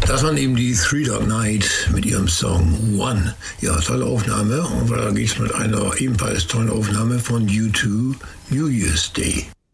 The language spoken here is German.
Das waren eben die Three Dog Night mit ihrem Song One. Ja, tolle Aufnahme. Und weiter geht's mit einer ebenfalls tollen Aufnahme von U2, New Year's Day.